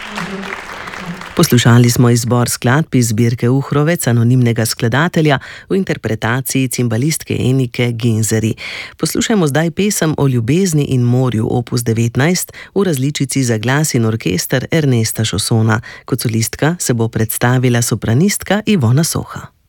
Poslušali smo izbor skladb iz zbirke Uhrovec anonimnega skladatelja v interpretaciji cimbalistke Enike Genzeri. Poslušajmo zdaj pesem o ljubezni in morju opus 19 v različici za glas in orkester Ernesta Šosona. Kot solistka se bo predstavila sopranistka Ivona Soha.